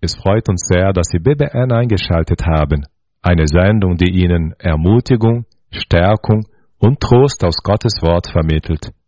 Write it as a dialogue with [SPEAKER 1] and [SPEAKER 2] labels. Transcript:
[SPEAKER 1] Es freut uns sehr, dass Sie BBN eingeschaltet haben. Eine Sendung, die Ihnen Ermutigung, Stärkung und Trost aus Gottes Wort vermittelt.